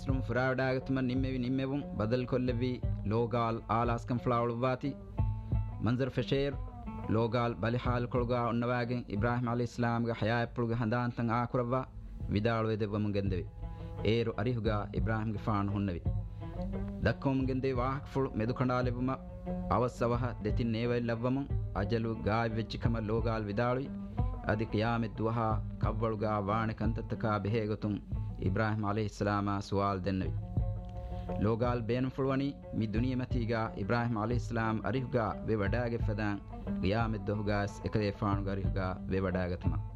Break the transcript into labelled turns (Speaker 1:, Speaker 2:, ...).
Speaker 1: strum ಫುರಾವಡಾಗತುಮ ನಿಮ್ಮೆವಂ ಬದಲ್ ಕೊಲ್ಲೆವಿ ಲೋಗಾಲ್ ಆಲಾಸ್ಕಂ ಫ್ಲಾವಳುವಾತಿ ಮಂಜರ್ ಫೆಶೇರ್ ಲೋಗಾಲ್ ಬಲಿಹಾಲ್ ಕೊಳಗ ಉನ್ನವಾಗೆ ಇಬ್ರಾಹಿಂ ಅಲೈಹಿಸ್ಸಲಾಂಗೆ ಹಯಾಯಪ್ಪುಳುಗೆ ಹಂದಾಂತಂ ಆಕುರವ್ವ ವಿದಾಳುವೆದೆವ್ವಮುಗೆಂದೆವಿ ಏರು ಅರಿಹುಗ ಇಬ್ರಾಹಿಂಗೆ ಫಾಣು ಹುನ್ನವಿ ದಕ್ಕೋಮುಗೆಂದೆ ವಾಹಕ್ಫುಳು ಮೆದುಕಂಡಾಲೆವುಮ ಅವಸ್ಸವಹ ದೆತಿನ್ ನೇವೈಲ್ಲವ್ವಮು ಅಜಲು ಗಾಯ್ ವೆಚ್ಚಿಕಮ ಲೋಗಾಲ್ ವಿದಾಳುಯಿ ಅದಿ ಕಿಯಾಮೆತ್ ದುವಹಾ ಕವ್ವಳುಗಾ ವಾಣೆ ಕಂತತ್ತಕಾ ಬೆಹೇಗತುಂ ಇಬ್ರಾಹಿಂ ಅಲೈಹಿಸ್ಸಲಾಮ ಸುವಾಲ್ ದೆನ್ನವಿ ಲೋಗಾಲ್ ಬೇನುಫುಳುವನಿ ಮಿ ದುನಿಯಮತಿಗ ಇಬ್ರಾಹಿಂ ಅಲೈಹಿಸ್ಸಲಾಂ ಅರಿಹುಗ ವೆ ವಡಾಗೆ ಫದಾಂ ಕಿಯಾಮೆತ್ ದುಹುಗಾಸ್ ಎಕದೆ ಫಾಣುಗ ಅರಿಹುಗ ವೆ ವಡಾಗತುಮ